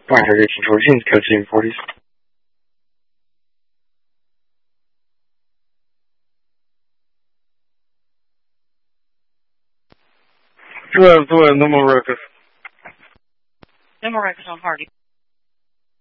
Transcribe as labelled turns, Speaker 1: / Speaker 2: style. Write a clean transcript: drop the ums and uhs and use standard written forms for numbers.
Speaker 1: Ladder 1814, code 740s.
Speaker 2: No more records.
Speaker 3: No more records on Hardy.